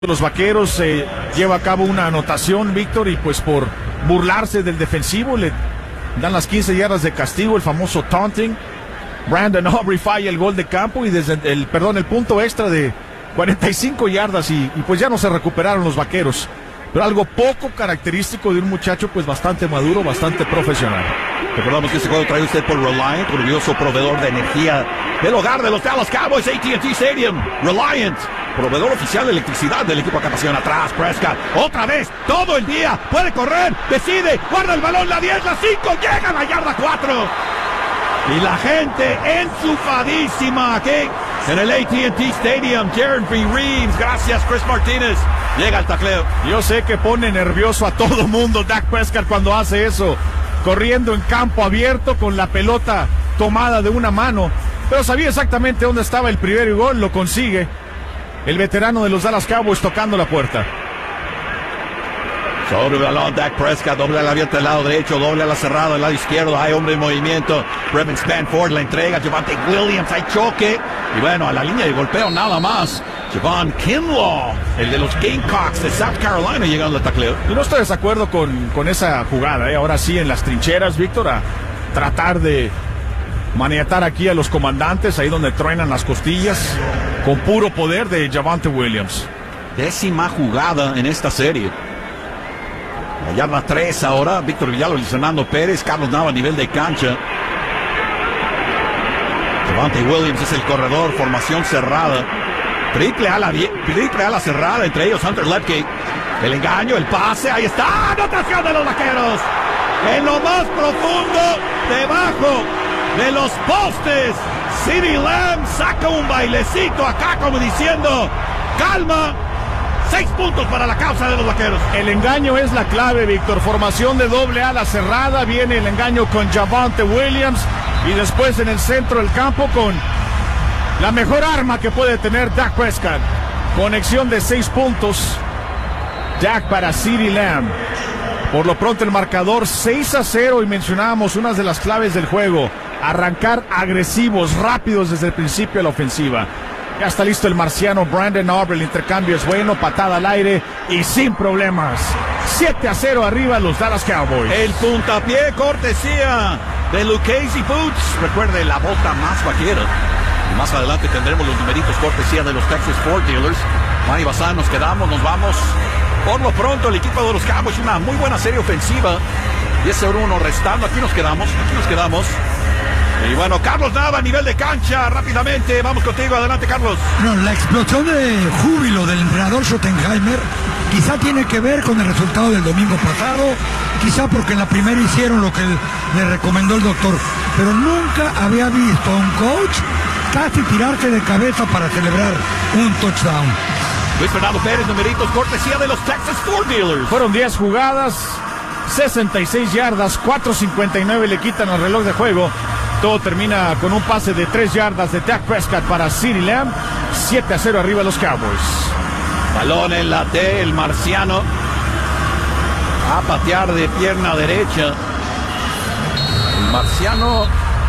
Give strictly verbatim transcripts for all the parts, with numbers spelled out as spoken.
Los Vaqueros eh, lleva a cabo una anotación, Víctor, y pues por burlarse del defensivo le dan las quince yardas de castigo, el famoso taunting. Brandon Aubrey falla el gol de campo y desde el, perdón, el punto extra de cuarenta y cinco yardas y, y pues ya no se recuperaron los Vaqueros. Pero algo poco característico de un muchacho pues bastante maduro, bastante profesional. Recordamos que este juego trae usted por Reliant, orgulloso proveedor de energía del hogar de los Dallas Cowboys, A T and T Stadium. Reliant, proveedor oficial de electricidad del equipo Capación. Atrás, Prescott, otra vez, todo el día, puede correr, decide, guarda el balón, la diez, la cinco, llega a la yarda cuatro. Y la gente ensufadísima aquí en el A T and T Stadium. Jeremy Reeves, gracias Chris Martínez. Llega el tacleo. Yo sé que pone nervioso a todo mundo Dak Prescott cuando hace eso, corriendo en campo abierto con la pelota tomada de una mano, pero sabía exactamente dónde estaba el primer gol, lo consigue el veterano de los Dallas Cowboys tocando la puerta. Sobre el balón, Dak Prescott, doble a la abierta del lado derecho, doble a la cerrada del lado izquierdo, hay hombre en movimiento, Brevin Stanford la entrega, Javonte Williams, hay choque, y bueno, a la línea de golpeo nada más, Javon Kinlaw, el de los Gamecocks de South Carolina, llegando al tacleo. Y no estoy de desacuerdo con, con esa jugada, ¿eh? Ahora sí en las trincheras, Víctor, a tratar de maniatar aquí a los comandantes, ahí donde truenan las costillas, con puro poder de Javonte Williams. Décima jugada en esta serie. La yarda tres ahora, Víctor Villalobos, Fernando Pérez, Carlos Nava a nivel de cancha. Javonte Williams es el corredor, formación cerrada. Triple ala, triple ala cerrada, entre ellos Hunter Lepke. El engaño, el pase, ahí está, anotación de los Vaqueros. En lo más profundo, debajo de los postes, CeeDee Lamb saca un bailecito acá como diciendo, calma. Seis puntos para la causa de los Vaqueros. El engaño es la clave, Víctor. Formación de doble ala cerrada. Viene el engaño con Javonte Williams. Y después en el centro del campo con la mejor arma que puede tener Dak Prescott. Conexión de seis puntos. Dak para CeeDee Lamb. Por lo pronto el marcador seis a cero. Y mencionábamos unas de las claves del juego. Arrancar agresivos, rápidos desde el principio de la ofensiva. Ya está listo el marciano Brandon Aubrey, el intercambio es bueno, patada al aire y sin problemas. siete a cero arriba los Dallas Cowboys. El puntapié cortesía de Lucchese Boots. Recuerde, la bota más vaquera. Y más adelante tendremos los numeritos cortesía de los Texas Ford Dealers. Manny Bazán, nos quedamos, nos vamos. Por lo pronto el equipo de los Cowboys, una muy buena serie ofensiva. diez a uno restando, aquí nos quedamos, aquí nos quedamos. Y bueno, Carlos Nava a nivel de cancha, rápidamente, vamos contigo, adelante Carlos. No, la explosión de júbilo del entrenador Schottenheimer quizá tiene que ver con el resultado del domingo pasado, quizá porque en la primera hicieron lo que le recomendó el doctor, pero nunca había visto a un coach casi tirarse de cabeza para celebrar un touchdown. Luis Fernando Pérez, numeritos, cortesía de los Texas Ford Dealers. Fueron diez jugadas, sesenta y seis yardas, cuatro cincuenta y nueve le quitan al reloj de juego. Todo termina con un pase de tres yardas de Dak Prescott para CeeDee Lamb. siete a cero arriba los Cowboys. Balón en la T, el marciano a patear de pierna derecha. El marciano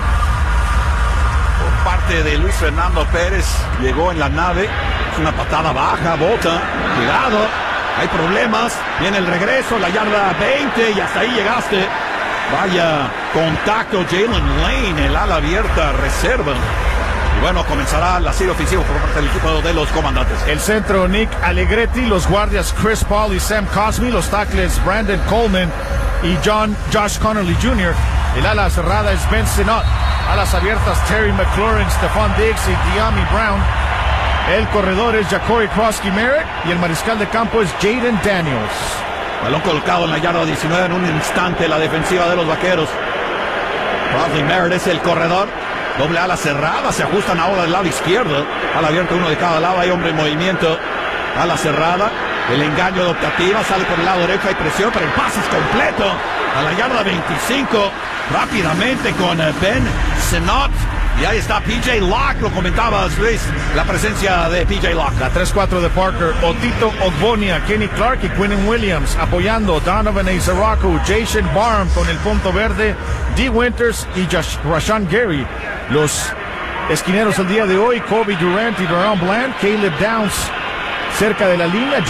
por parte de Luis Fernando Pérez llegó en la nave. Es una patada baja, bota, cuidado, hay problemas. Viene el regreso, la yarda veinte y hasta ahí llegaste. Vaya contacto, Jalen Lane, el ala abierta, reserva. Y bueno, comenzará la serie ofensiva por parte del equipo de los comandantes. El centro, Nick Allegretti, los guardias Chris Paul y Sam Cosmi, los tackles Brandon Coleman y John Josh Connolly junior El ala cerrada es Ben Sinnott. Alas abiertas, Terry McLaurin, Stephon Diggs y De'Ami Brown. El corredor es Ja'Cory Krosky-Merritt y el mariscal de campo es Jaden Daniels. Balón colocado en la yarda diecinueve en un instante, la defensiva de los Vaqueros. Krosky-Merritt es el corredor. Doble ala cerrada, se ajustan ahora del lado izquierdo. Ala abierta, uno de cada lado, hay hombre en movimiento. Ala cerrada, el engaño de optativa, sale por el lado derecho, hay presión, pero el pase es completo. A la yarda veinticinco, rápidamente con Ben Sinnott. Y ahí está P J Locke, lo comentabas Luis, la presencia de P J Locke. La tres cuatro de Parker, Otito Ogbonia, Kenny Clark y Quinnen Williams apoyando, Donovan Izaraku, Jason Barham con el punto verde, Dee Winters y Josh, Rashawn Gary. Los esquineros el día de hoy, Kobe Durant y Deron Bland, Caleb Downs, cerca de la línea.